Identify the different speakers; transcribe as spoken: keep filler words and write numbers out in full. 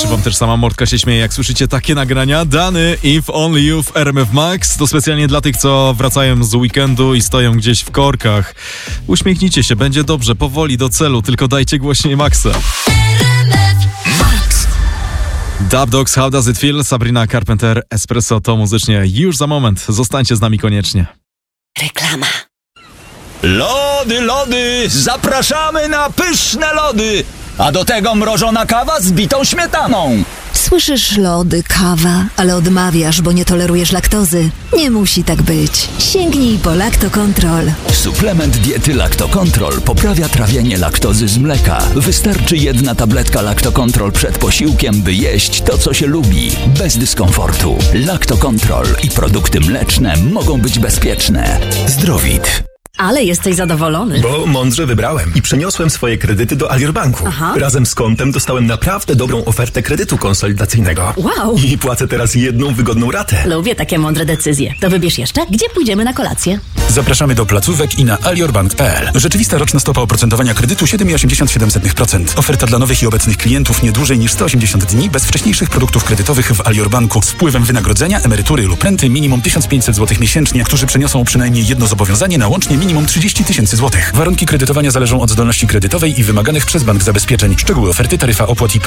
Speaker 1: wam też sama mordka się śmieje, jak słyszycie takie nagrania. Dany, If Only You w R M F Max. To specjalnie dla tych, co wracają z weekendu i stoją gdzieś w korkach. Uśmiechnijcie się, będzie dobrze, powoli do celu, tylko dajcie głośniej Maxa. Dub Dogs, How Does It Feel? Sabrina Carpenter, Espresso to muzycznie już za moment. Zostańcie z nami koniecznie.
Speaker 2: Reklama.
Speaker 3: Lody, lody! Zapraszamy na pyszne lody! A do tego mrożona kawa z bitą śmietaną.
Speaker 2: Słyszysz lody, kawa, ale odmawiasz, bo nie tolerujesz laktozy. Nie musi tak być. Sięgnij po Lacto Control.
Speaker 3: Suplement diety Lacto Control poprawia trawienie laktozy z mleka. Wystarczy jedna tabletka Lacto Control przed posiłkiem, by jeść to, co się lubi, bez dyskomfortu. Lacto Control i produkty mleczne mogą być bezpieczne. Zdrowit.
Speaker 4: Ale jesteś zadowolony.
Speaker 5: Bo mądrze wybrałem i przeniosłem swoje kredyty do Alior Banku.
Speaker 4: Aha.
Speaker 5: Razem z kontem dostałem naprawdę dobrą ofertę kredytu konsolidacyjnego.
Speaker 4: Wow.
Speaker 5: I płacę teraz jedną wygodną ratę.
Speaker 4: Lubię takie mądre decyzje. To wybierz jeszcze, gdzie pójdziemy na kolację.
Speaker 6: Zapraszamy do placówek i na aliorbank kropka p l. Rzeczywista roczna stopa oprocentowania kredytu siedem przecinek osiemdziesiąt siedem procent. Oferta dla nowych i obecnych klientów nie dłużej niż sto osiemdziesiąt dni bez wcześniejszych produktów kredytowych w Alior Banku z wpływem wynagrodzenia, emerytury lub renty minimum tysiąc pięćset złotych miesięcznie, którzy przeniosą przynajmniej jedno zobowiązanie na łącznie minimum trzydzieści tysięcy złotych. Warunki kredytowania zależą od zdolności kredytowej i wymaganych przez bank zabezpieczeń. Szczegóły oferty, taryfa opłat i